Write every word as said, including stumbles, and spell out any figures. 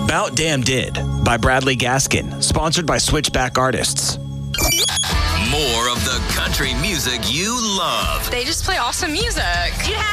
About Damn Did by Bradley Gaskin, sponsored by Switchback Artists. More of the country music you love. They just play awesome music. You have